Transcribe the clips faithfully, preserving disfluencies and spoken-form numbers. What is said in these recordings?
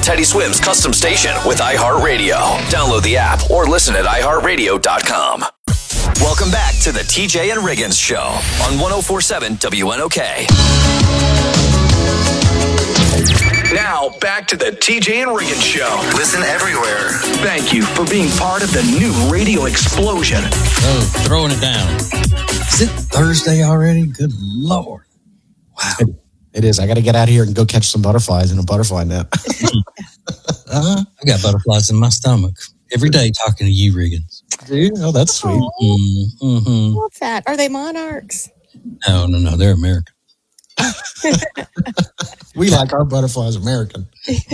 Teddy Swims custom station with iHeartRadio. Download the app or listen at i heart radio dot com. Welcome back to the T J and Riggins Show on one oh four point seven W N O K. Now, back to the T J and Riggins Show. Listen everywhere. Thank you for being part of the new radio explosion. Oh, throwing it down. Is it Thursday already? Good Lord. Wow. It, it is. I got to get out of here and go catch some butterflies in a butterfly net. uh-huh. I got butterflies in my stomach every day talking to you, Riggins. Do you? Oh, that's sweet. Mm-hmm. What's that? Are they monarchs? No, no, no. They're American. We like our butterflies American.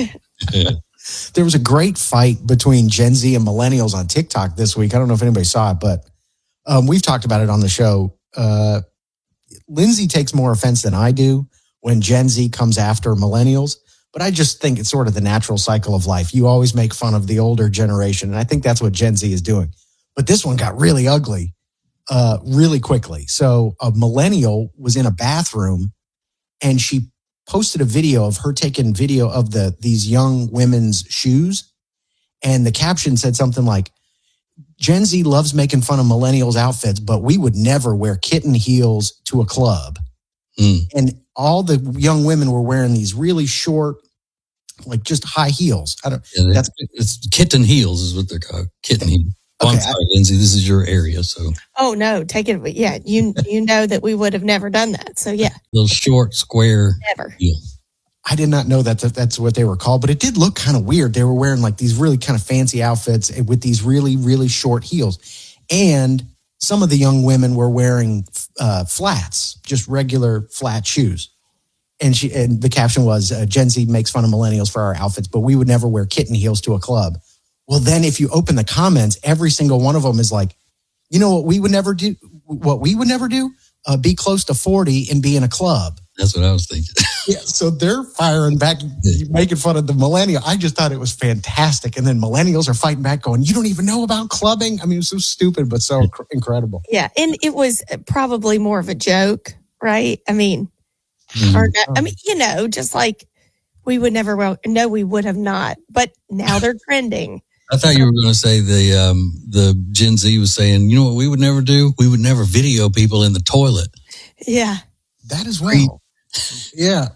There was a great fight between Gen Z and millennials on TikTok this week. I don't know if anybody saw it, but um, we've talked about it on the show. Uh, Lindsay takes more offense than I do when Gen Z comes after millennials, but I just think it's sort of the natural cycle of life. You always make fun of the older generation, and I think that's what Gen Z is doing. But this one got really ugly uh, really quickly. So a millennial was in a bathroom, and she posted a video of her taking video of the these young women's shoes. And the caption said something like, Gen Z loves making fun of millennials' outfits, but we would never wear kitten heels to a club. Mm. And all the young women were wearing these really short, like just high heels. I don't. Yeah, that's it's kitten heels is what they're called. Kitten heels. Oh, okay, I'm sorry, I, Lindsay. This is your area, so. Oh no, take it. Yeah, you you know that we would have never done that. So yeah, little short, square. Never. Heel. I did not know that that's what they were called, but it did look kind of weird. They were wearing like these really kind of fancy outfits with these really really short heels, and some of the young women were wearing uh, flats, just regular flat shoes. And she and the caption was, uh, Gen Z makes fun of millennials for our outfits, but we would never wear kitten heels to a club. Well, then if you open the comments, every single one of them is like, you know what we would never do? What we would never do? Uh, be close to forty and be in a club. That's what I was thinking. Yeah, so they're firing back, making fun of the millennial. I just thought it was fantastic. And then millennials are fighting back going, you don't even know about clubbing? I mean, it was so stupid, but so cr- incredible. Yeah, and it was probably more of a joke, right? I mean, mm-hmm. or I mean, you know, just like we would never, well, no, we would have not. But now they're trending. I thought you were going to say the um, the Gen Z was saying, you know what we would never do? We would never video people in the toilet. Yeah. That as well. Yeah.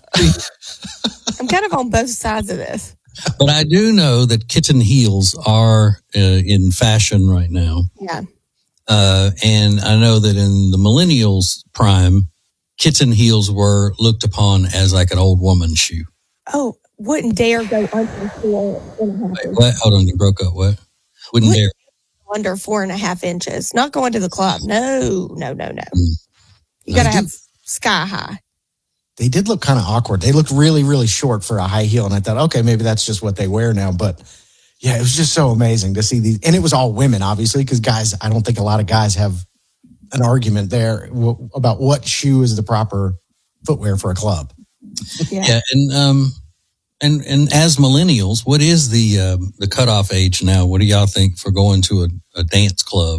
I'm kind of on both sides of this. But I do know that kitten heels are uh, in fashion right now. Yeah. Uh, and I know that in the millennials' prime, kitten heels were looked upon as like an old woman's shoe. Oh, wouldn't dare go under four and a half inches. What? Hold on, you broke up. What? Wouldn't, wouldn't dare. Under four and a half inches. Not going to the club. No, no, no, no. Mm. You got to have sky high. They did look kind of awkward. They looked really, really short for a high heel. And I thought, okay, maybe that's just what they wear now. But yeah, it was just so amazing to see these. And it was all women, obviously, because guys, I don't think a lot of guys have an argument there about what shoe is the proper footwear for a club. Yeah. Yeah. And, um, and, and as millennials, what is the, um, the cutoff age now? What do y'all think for going to a, a dance club?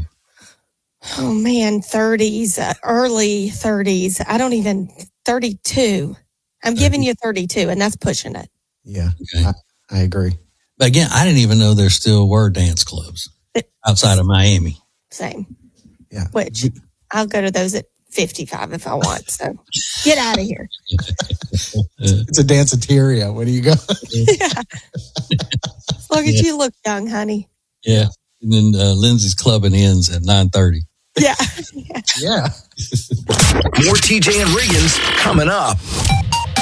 Oh man, thirties, uh, early thirties. I don't even, thirty-two. I'm giving you thirty-two, and that's pushing it. Yeah, okay. I, I agree. But again, I didn't even know there still were dance clubs outside of Miami. Same. Yeah. Which I'll go to those at fifty-five if I want. So get out of here. It's a danceteria. Where do you go? Yeah. As long as yeah. you look young, honey. Yeah. And then uh, Lindsay's clubbing ends at nine thirty. Yeah. Yeah. Yeah. More T J and Riggins coming up.